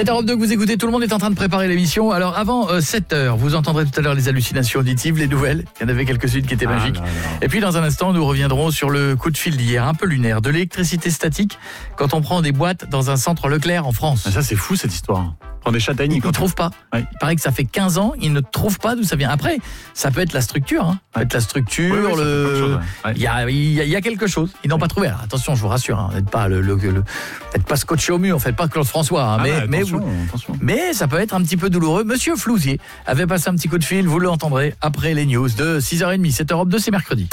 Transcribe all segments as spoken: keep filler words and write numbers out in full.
C'est Europe deux que vous écoutez, tout le monde est en train de préparer l'émission. Alors avant euh, sept heures, vous entendrez tout à l'heure les hallucinations auditives, les nouvelles. Il y en avait quelques-unes qui étaient ah, magiques. Non, non. Et puis dans un instant, nous reviendrons sur le coup de fil d'hier, un peu lunaire, de l'électricité statique quand on prend des boîtes dans un centre Leclerc en France. Ah, ça c'est fou cette histoire. Prendre des châtaignes. Ils ne trouvent pas. Ouais. Il paraît que ça fait quinze ans, ils ne trouvent pas d'où ça vient. Après, ça peut être la structure. Hein. Ça peut être la structure, oui, oui, le... chose, ouais. il, y a, il, y a, il y a quelque chose. Ils n'ont ouais. pas trouvé. Alors, attention, je vous rassure, hein. Vous n'êtes pas, le, le, le, vous pas scotché au mur, faites pas Claude François. Hein. Ah mais, mais, attention, vous, attention. mais ça peut être un petit peu douloureux. Monsieur Flouzier avait passé un petit coup de fil, vous l'entendrez après les news de six heures trente. C'est Europe deux, c'est mercredi.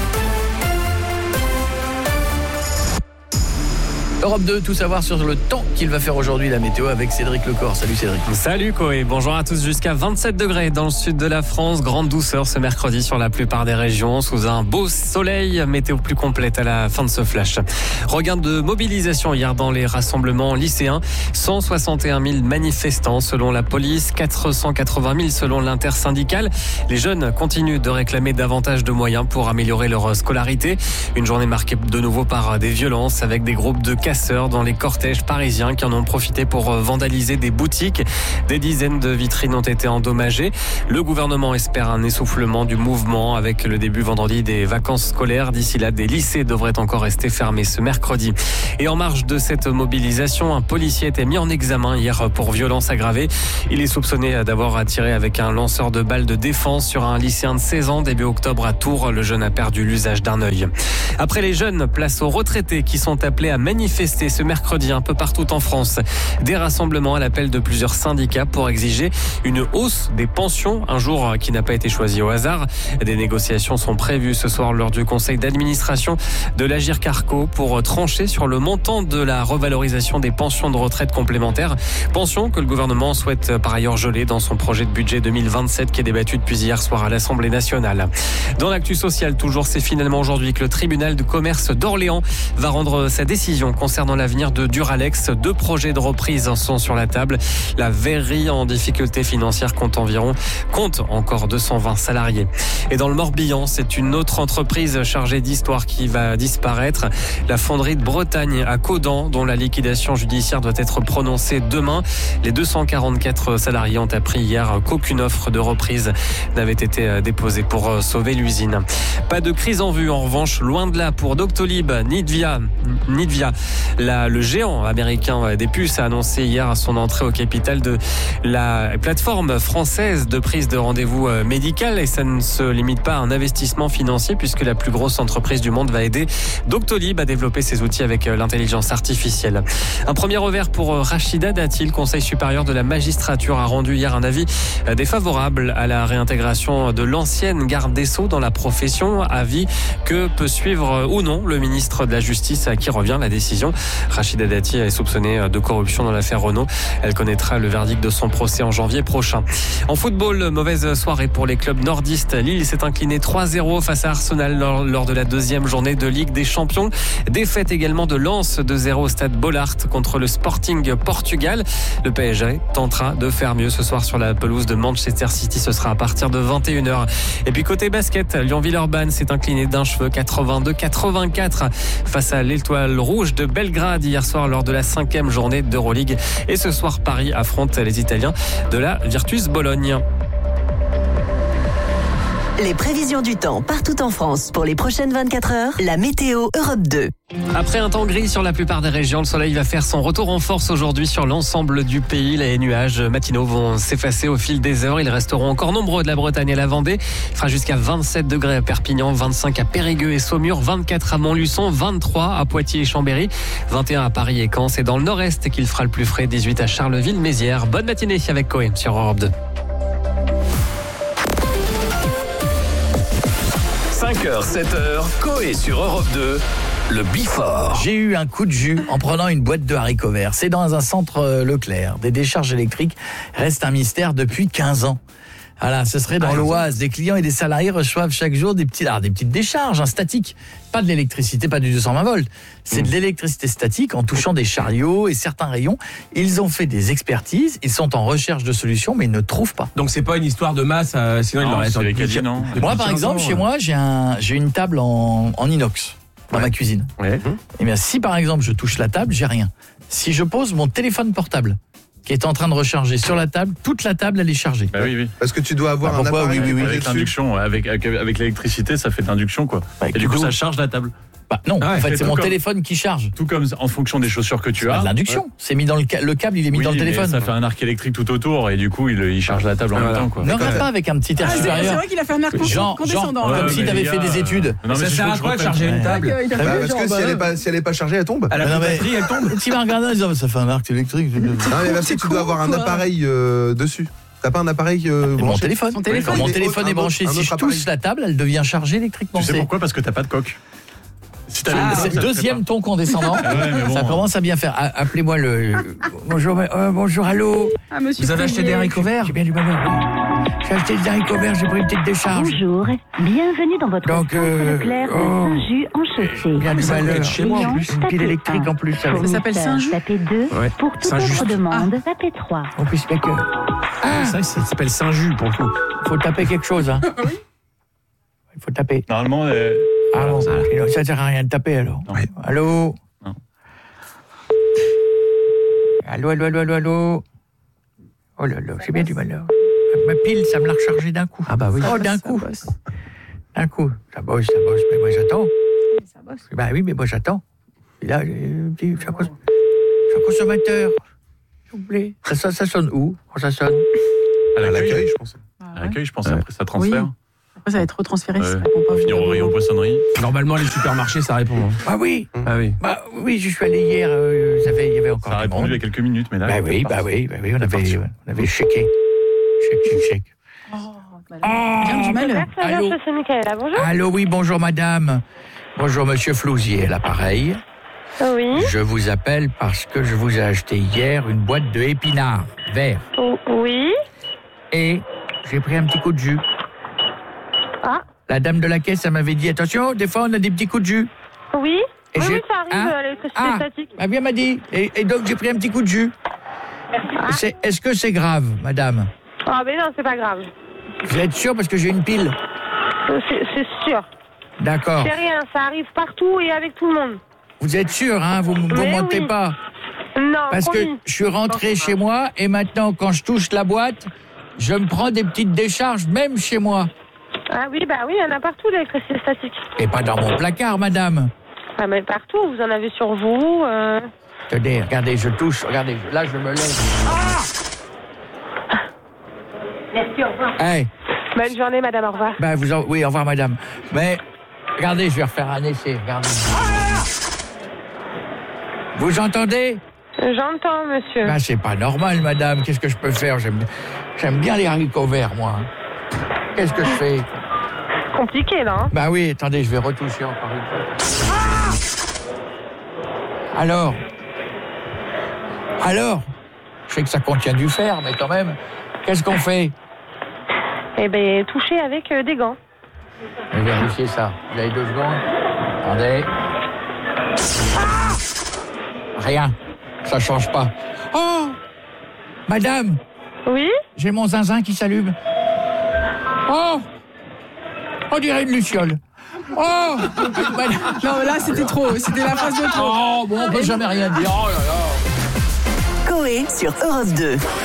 Europe deux, tout savoir sur le temps qu'il va faire aujourd'hui, la météo avec Cédric Lecor. Salut Cédric. Salut Koé, bonjour à tous. Jusqu'à vingt-sept degrés dans le sud de la France. Grande douceur ce mercredi sur la plupart des régions sous un beau soleil. Météo plus complète à la fin de ce flash. Regain de mobilisation hier dans les rassemblements lycéens. cent soixante et un mille manifestants selon la police, quatre cent quatre-vingt mille selon l'intersyndicale. Les jeunes continuent de réclamer davantage de moyens pour améliorer leur scolarité. Une journée marquée de nouveau par des violences avec des groupes de casseurs dans les cortèges parisiens qui en ont profité pour vandaliser des boutiques. Des dizaines de vitrines ont été endommagées. Le gouvernement espère un essoufflement du mouvement avec le début vendredi des vacances scolaires. D'ici là, des lycées devraient encore rester fermés ce mercredi. Et en marge de cette mobilisation, un policier a été mis en examen hier pour violence aggravée. Il est soupçonné d'avoir tiré avec un lanceur de balles de défense sur un lycéen de seize ans début octobre à Tours. Le jeune a perdu l'usage d'un œil. Après les jeunes, place aux retraités qui sont appelés à manifester ce mercredi un peu partout en France. Des rassemblements à l'appel de plusieurs syndicats pour exiger une hausse des pensions, un jour qui n'a pas été choisi au hasard. Des négociations sont prévues ce soir lors du conseil d'administration de l'Agirc-Arrco pour trancher sur le montant de la revalorisation des pensions de retraite complémentaires. Pensions que le gouvernement souhaite par ailleurs geler dans son projet de budget deux mille vingt-sept qui est débattu depuis hier soir à l'Assemblée nationale. Dans l'actu sociale, toujours, c'est finalement aujourd'hui que le tribunal de commerce d'Orléans va rendre sa décision concernant l'avenir de Duralex. Deux projets de reprise sont sur la table. La verrerie en difficulté financière compte environ, compte encore deux cent vingt salariés. Et dans le Morbihan, c'est une autre entreprise chargée d'histoire qui va disparaître. La fonderie de Bretagne à Caudan, dont la liquidation judiciaire doit être prononcée demain. Les deux cent quarante-quatre salariés ont appris hier qu'aucune offre de reprise n'avait été déposée pour sauver l'usine. Pas de crise en vue, en revanche, loin de là pour Doctolib. Nvidia, Nvidia La, le géant américain des puces a annoncé hier son entrée au capital de la plateforme française de prise de rendez-vous médical. Et ça ne se limite pas à un investissement financier puisque la plus grosse entreprise du monde va aider Doctolib à développer ses outils avec l'intelligence artificielle. Un premier revers pour Rachida Dati. Le Conseil supérieur de la magistrature a rendu hier un avis défavorable à la réintégration de l'ancienne garde des Sceaux dans la profession. Avis que peut suivre ou non le ministre de la Justice à qui revient la décision. Rachida Dati est soupçonnée de corruption dans l'affaire Renault. Elle connaîtra le verdict de son procès en janvier prochain. En football, mauvaise soirée pour les clubs nordistes. Lille s'est incliné trois zéro face à Arsenal lors, lors de la deuxième journée de Ligue des Champions. Défaite également de Lens deux zéro au stade Bollaert contre le Sporting Portugal. Le P S G tentera de faire mieux ce soir sur la pelouse de Manchester City. Ce sera à partir de vingt et une heures. Et puis côté basket, Lyon-Villeurbanne s'est incliné d'un cheveu quatre-vingt-deux quatre-vingt-quatre face à l'Étoile Rouge de Belgrade hier soir lors de la cinquième journée d'Euroleague. Et ce soir, Paris affronte les Italiens de la Virtus Bologne. Les prévisions du temps partout en France pour les prochaines vingt-quatre heures. La météo Europe deux. Après un temps gris sur la plupart des régions, le soleil va faire son retour en force aujourd'hui sur l'ensemble du pays. Les nuages matinaux vont s'effacer au fil des heures. Ils resteront encore nombreux de la Bretagne et la Vendée. Il fera jusqu'à vingt-sept degrés à Perpignan, vingt-cinq à Périgueux et Saumur, vingt-quatre à Montluçon, vingt-trois à Poitiers et Chambéry, vingt et un à Paris et Caen. C'est dans le nord-est qu'il fera le plus frais, dix-huit à Charleville-Mézières. Bonne matinée avec Coé sur Europe deux. cinq heures, sept heures, Coé sur Europe deux, le Bifort. J'ai eu un coup de jus en prenant une boîte de haricots verts. C'est dans un centre Leclerc. Des décharges électriques restent un mystère depuis quinze ans. Voilà, ce serait dans ah, l'Oise. Des clients et des salariés reçoivent chaque jour des, petits, alors des petites décharges hein, statiques. Pas de l'électricité, pas du deux cent vingt volts. C'est mmh. de l'électricité statique en touchant des chariots et certains rayons. Ils ont fait des expertises, ils sont en recherche de solutions, mais ils ne trouvent pas. Donc c'est pas une histoire de masse, euh, sinon non, il l'aurait été dit, non. Moi par exemple, chez moi, j'ai, un, j'ai une table en, en inox dans ouais. ma cuisine. Ouais. Et bien si par exemple je touche la table, j'ai rien. Si je pose mon téléphone portable, qui est en train de recharger sur la table. Toute la table, elle est chargée. Bah oui, oui. Parce que tu dois avoir Bah, un pourquoi appareil oui, oui, oui, posé Avec dessus. l'induction, avec, avec, avec l'électricité, ça fait de l'induction, quoi. Bah, Et du du coup, coup- ça charge la table. Bah, non, Ah ouais, en fait, fait c'est tout mon comme- téléphone qui charge. Tout comme en fonction des chaussures que tu Pas as. de l'induction. C'est mis dans le, ca- le câble, il est mis Oui, dans le mais téléphone. ça fait un arc électrique tout autour et du coup, il, il charge la table en même temps, quoi. Ne regarde pas avec un petit air Ah, c'est c'est supérieur. vrai qu'il a fait un air Genre, genre, condescendant. comme Ouais, si mais t'avais les fait gars, des études. euh, non, mais Ça c'est sert faut à que je quoi de reprenne. charger une Ouais. table? Il a Bah, vu, parce genre, que si bah, elle est pas, si elle est pas chargée, elle tombe. À la Mais non, mais- batterie, elle tombe. Tu vas regarder en disant, ça fait un arc électrique. Non, mais parce que C'est tu dois con, avoir un quoi. appareil euh, dessus. T'as pas un appareil euh, Mon branché téléphone. Son téléphone. Quand mon Et téléphone autre- est un branché, autre- si un je autre touche la table, elle devient chargée électriquement. Tu sais C'est- pourquoi? Parce que t'as pas de coque. Si t'avais Ah, une coque, c'est ça le se deuxième fait ton condescendant. Ah ouais, mais bon. Ça commence à bien faire. Ah, appelez-moi le. Bonjour, euh, bonjour, allô. Ah, monsieur Vous avez acheté Fouillet. des haricots verts? J'ai bien du malheur. oui. J'ai acheté des haricots verts, j'ai pris une petite décharge. Bonjour, bienvenue dans votre Donc, centre euh, Leclerc de oh. Saint-Just en chaussée. Bien du ça malheur. doit être chez moi, en plus. Une pile électrique en plus. Ça Pour Ça s'appelle Saint-Just. Tapez deux. Ouais. Pour toute Saint-Just. autre demande, tapez trois. On puisse mettre que. Ah, C'est vrai que ça s'appelle Saint-Jus pour le coup. faut taper quelque chose, hein. Il faut taper. Normalement, euh, Ah bon, Voilà. sinon, ça sert à rien de taper alors. Non. Allô. Non. Allô, allô, allô, allô, allô. Oh là là, j'ai bien du malheur. Ma pile, ça me l'a rechargé d'un coup. Ah bah oui. Oh, d'un Ça coup. bosse. D'un coup. Ça bosse, ça bosse, mais moi j'attends. Ça bosse. Bah oui, mais moi j'attends. Et là, j'ai un petit. Je suis un cons- je suis un consommateur. S'il vous plaît. Ça, ça, ça sonne où quand ça sonne? à à l'accueil, l'accueil, je pense. Ah, à ouais. l'accueil, je pense, après ça transfère. Oui. Après, ça va être retransféré si Ouais. ça répond pas. Finir au rayon poissonnerie. Normalement, les supermarchés, ça répond. hein. Ah oui. Ah oui. Bah oui, je suis allé hier. euh, ça fait- il y avait encore Ça a du répondu monde. il y a quelques minutes, mais là. Bah il oui, est bah parti. oui, bah oui, on avait, parti. on avait checké. Check, check, check. Oh, bah là, bien du malheur. Allô. C'est Michaela, bonjour. Allô, oui, bonjour madame. Bonjour monsieur Flousier, à l'appareil. Oui, Je vous appelle parce que je vous ai acheté hier une boîte de épinards verts. O- oui. Et j'ai pris un petit coup de jus. Ah, La dame de la caisse, elle m'avait dit, attention, des fois on a des petits coups de jus. oui. Et oui, j'ai- oui, ça arrive, Hein euh, l'électricité Ah, statique. bah bien m'a dit. Et, et donc j'ai pris un petit coup de jus. Ah. C'est- Est-ce que c'est grave, madame? Ah, mais non, c'est pas grave. Vous êtes sûre parce que j'ai une pile? Euh, C'est c'est sûr. D'accord. C'est rien, ça arrive partout et avec tout le monde. Vous êtes sûr, hein? Vous ne Mais mentez oui. pas. Non, Parce que promis. je suis rentré chez moi et maintenant, quand je touche la boîte, je me prends des petites décharges, même chez moi. Ah oui, bah oui, il y en a partout, l'électricité statique. Et pas dans mon placard, madame. Ah, mais partout, vous en avez sur vous. Euh... Tenez, regardez, je touche, regardez, là je me lève. Merci, au revoir. Eh, Bonne journée, madame, au revoir. ben vous en... Oui, au revoir, madame. Mais, regardez, je vais refaire un essai, regardez. Vous entendez? J'entends, monsieur. Ben, c'est pas normal, madame. Qu'est-ce que je peux faire? J'aime j'aime bien les haricots verts, moi. Qu'est-ce que je fais? Compliqué, là. Hein. Bah oui, attendez, je vais retoucher encore une fois. Alors Alors Je sais que ça contient du fer, mais quand même, qu'est-ce qu'on fait? Eh bien, toucher avec euh, des gants. Je vais vérifier ça. Vous avez deux secondes? Attendez. Rien. Ça change pas. Oh Madame, Oui? j'ai mon zinzin qui s'allume. Oh On dirait une luciole. Oh Madame. Non, mais là, c'était trop. C'était la phase de trop. Oh, bon, on peut jamais rien dire. Oh là là. Coé sur Europe deux.